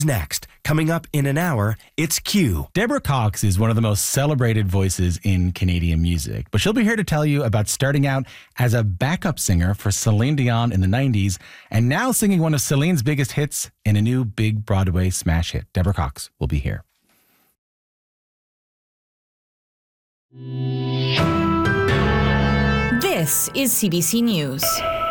Next, coming up in an hour, it's Q. Deborah Cox is one of the most celebrated voices in Canadian music, but she'll be here to tell you about starting out as a backup singer for Celine Dion in the 90s and now singing one of Celine's biggest hits in a new big Broadway smash hit. Deborah Cox will be here. This is CBC News.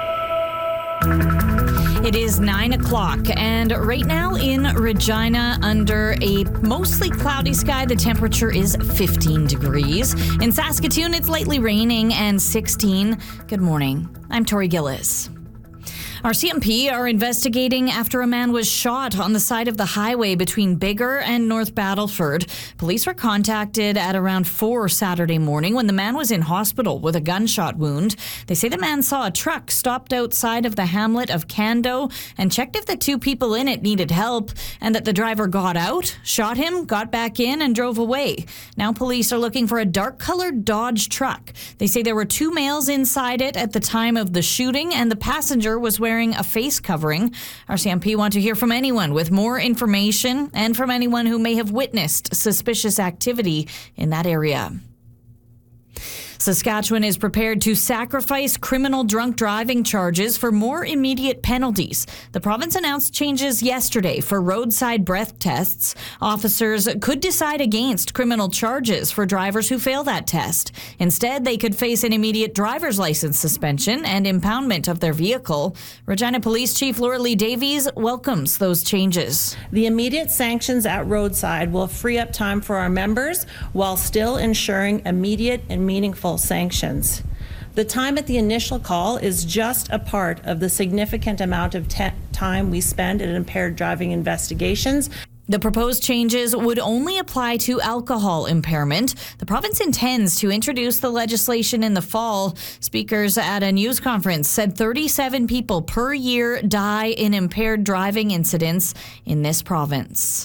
It is 9 o'clock, and right now in Regina, under a mostly cloudy sky, the temperature is 15 degrees. In Saskatoon, it's lightly raining and 16. Good morning. I'm Tori Gillis. Our CMP are investigating after a man was shot on the side of the highway between Biggar and North Battleford. Police were contacted at around 4 Saturday morning when the man was in hospital with a gunshot wound. They say the man saw a truck stopped outside of the hamlet of Cando and checked if the two people in it needed help, and that the driver got out, shot him, got back in, and drove away. Now police are looking for a dark-colored Dodge truck. They say there were two males inside it at the time of the shooting, and the passenger was wearing a face covering. Our CMP want to hear from anyone with more information and from anyone who may have witnessed suspicious activity in that area. Saskatchewan is prepared to sacrifice criminal drunk driving charges for more immediate penalties. The province announced changes yesterday for roadside breath tests. Officers could decide against criminal charges for drivers who fail that test. Instead, they could face an immediate driver's license suspension and impoundment of their vehicle. Regina Police Chief Laura Lee Davies welcomes those changes. The immediate sanctions at roadside will free up time for our members while still ensuring immediate and meaningful sanctions. The time at the initial call is just a part of the significant amount of time we spend at impaired driving investigations. The proposed changes would only apply to alcohol impairment. The province intends to introduce the legislation in the fall. Speakers at a news conference said 37 people per year die in impaired driving incidents in this province.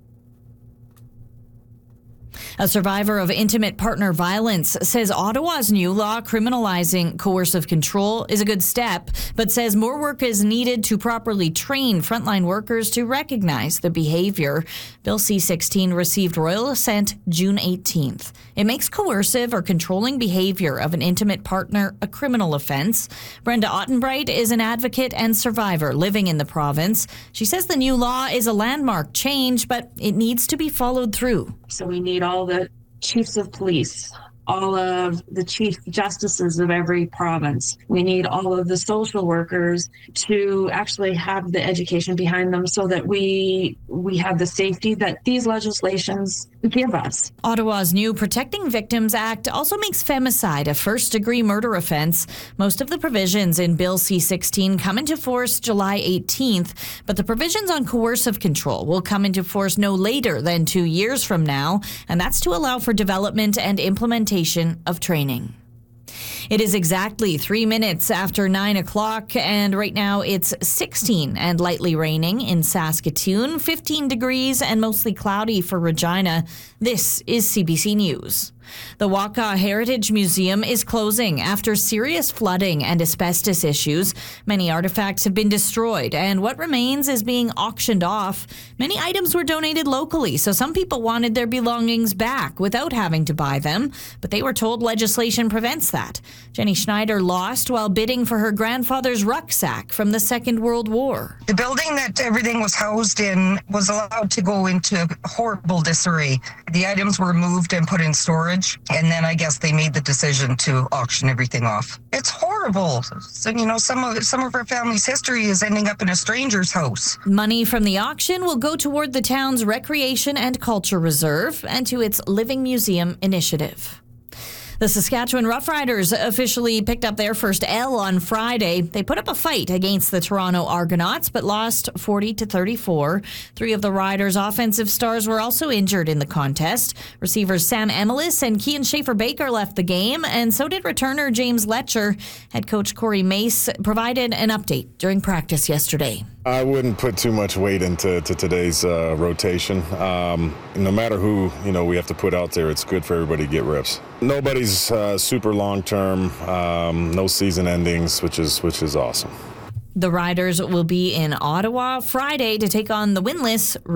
A survivor of intimate partner violence says Ottawa's new law criminalizing coercive control is a good step, but says more work is needed to properly train frontline workers to recognize the behavior. Bill C-16 received royal assent June 18th. It makes coercive or controlling behavior of an intimate partner a criminal offense. Brenda Ottenbright is an advocate and survivor living in the province. She says the new law is a landmark change, but it needs to be followed through. So we need all the chiefs of police, all of the chief justices of every province. We need all of the social workers to actually have the education behind them so that we have the safety that these legislations give us. Ottawa's new Protecting Victims Act also makes femicide a first-degree murder offense. Most of the provisions in Bill C-16 come into force July 18th, but the provisions on coercive control will come into force no later than 2 years from now, and that's to allow for development and implementation of training. It is exactly 3 minutes after 9 o'clock, and right now it's 16 and lightly raining in Saskatoon, 15 degrees and mostly cloudy for Regina. This is CBC News. The Waka Heritage Museum is closing after serious flooding and asbestos issues. Many artifacts have been destroyed, and what remains is being auctioned off. Many items were donated locally, so some people wanted their belongings back without having to buy them, but they were told legislation prevents that. Jenny Schneider lost while bidding for her grandfather's rucksack from the Second World War. The building that everything was housed in was allowed to go into horrible disarray. The items were moved and put in storage. And then I guess they made the decision to auction everything off. It's horrible. So, some of our family's history is ending up in a stranger's house. Money from the auction will go toward the town's Recreation and Culture Reserve and to its Living Museum initiative. The Saskatchewan Roughriders officially picked up their first L on Friday. They put up a fight against the Toronto Argonauts, but lost 40-34. 3 of the Riders' offensive stars were also injured in the contest. Receivers Sam Emelis and Kian Schaefer-Baker left the game, and so did returner James Letcher. Head coach Corey Mace provided an update during practice yesterday. I wouldn't put too much weight into today's rotation. No matter who we have to put out there, it's good for everybody to get reps. Nobody's super long term, no season endings, which is awesome. The Riders will be in Ottawa Friday to take on the winless